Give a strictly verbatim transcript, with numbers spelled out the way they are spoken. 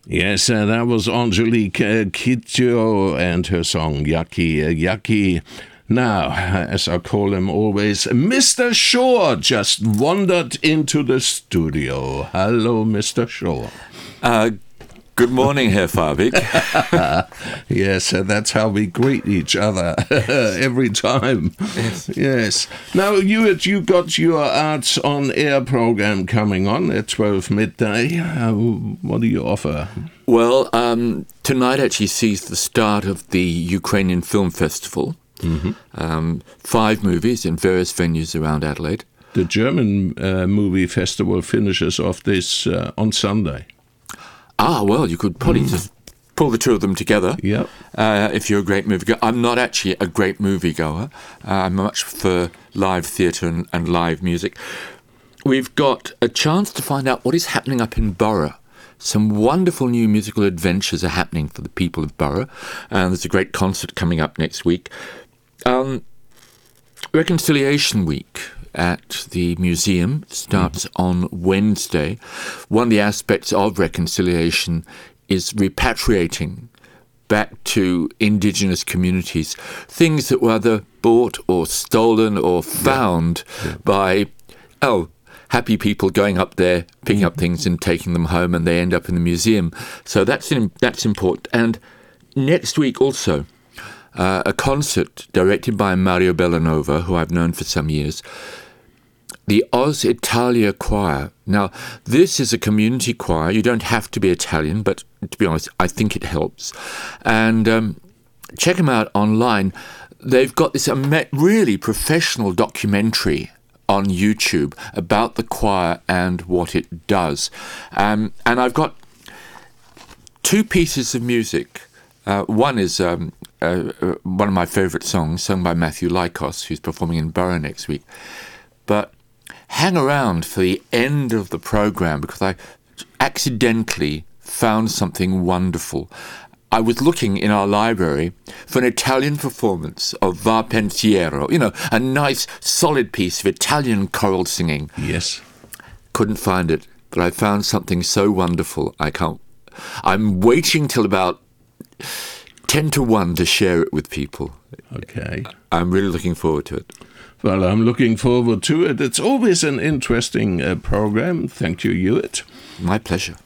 Yes, uh, that was Angelique uh, Kidjo and her song Yucky uh, Yucky. Now, as I call him always, Mister Shore just wandered into the studio. Hello, Mister Shore. Uh, good morning, Herr Fabik. Yes, uh, that's how we greet each other every time. Yes. Yes. Now, you you got your Arts on Air program coming on at twelve midday. Uh, what do you offer? Well, um, tonight actually sees the start of the Ukrainian Film Festival. Mm-hmm. Um, five movies in various venues around Adelaide. The German uh, movie festival finishes off this uh, on Sunday. Ah, well, you could probably mm. just pull the two of them together. Yep. Uh, if you're a great moviegoer. I'm not actually a great moviegoer. Uh, I much prefer live theatre and, and live music. We've got a chance to find out what is happening up in Borough. Some wonderful new musical adventures are happening for the people of Borough. And there's a great concert coming up next week. Um, Reconciliation Week at the museum starts mm-hmm. on Wednesday. One of the aspects of reconciliation is repatriating back to indigenous communities things that were either bought or stolen or found yeah. Yeah. by, oh, happy people going up there, picking up things and taking them home, and they end up in the museum. So that's that's important. And next week also, uh, a concert directed by Mario Bellanova, who I've known for some years, the Oz Italia Choir. Now, this is a community choir. You don't have to be Italian, but to be honest, I think it helps. And um, check them out online. They've got this really professional documentary on YouTube about the choir and what it does. Um, and I've got two pieces of music. Uh, one is um, uh, uh, one of my favourite songs, sung by Matthew Lykos, who's performing in Borough next week. But hang around for the end of the programme, because I accidentally found something wonderful. I was looking in our library for an Italian performance of Va Pensiero, you know, a nice, solid piece of Italian choral singing. Yes. Couldn't find it, but I found something so wonderful, I can't... I'm waiting till about ten to one to share it with people. Okay. I'm really looking forward to it. Well, I'm looking forward to it. It's always an interesting uh, program. Thank you, Hewitt. My pleasure.